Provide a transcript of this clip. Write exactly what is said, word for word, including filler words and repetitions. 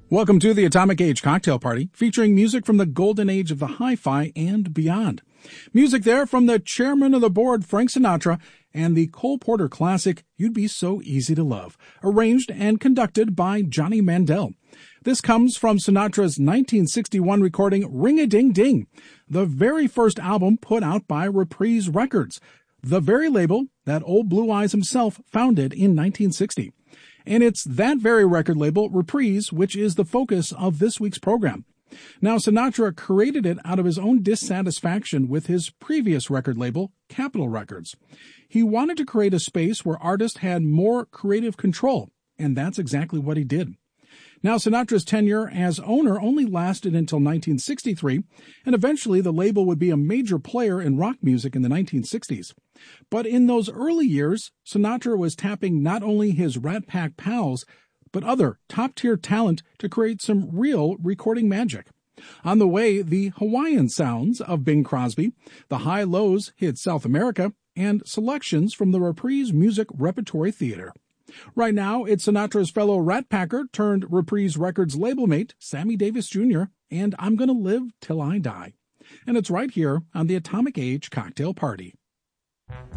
Welcome to the Atomic Age Cocktail Party, featuring music from the golden age of the hi-fi and beyond. Music there from the chairman of the board, Frank Sinatra, and the Cole Porter classic, You'd Be So Easy to Love, arranged and conducted by Johnny Mandel. This comes from Sinatra's nineteen sixty-one recording Ring-a-Ding-Ding, the very first album put out by Reprise Records, the very label that Old Blue Eyes himself founded in nineteen sixty. And it's that very record label, Reprise, which is the focus of this week's program. Now, Sinatra created it out of his own dissatisfaction with his previous record label, Capitol Records. He wanted to create a space where artists had more creative control, and that's exactly what he did. Now, Sinatra's tenure as owner only lasted until nineteen sixty-three, and eventually the label would be a major player in rock music in the nineteen sixties. But in those early years, Sinatra was tapping not only his Rat Pack pals, but other top-tier talent to create some real recording magic. On the way, the Hawaiian sounds of Bing Crosby, the high-lows hit South America, and selections from the Reprise Music Repertory Theater. Right now, it's Sinatra's fellow Rat Packer turned Reprise Records label mate, Sammy Davis Junior, and I'm Gonna Live Till I Die. And it's right here on the Atomic Age Cocktail Party.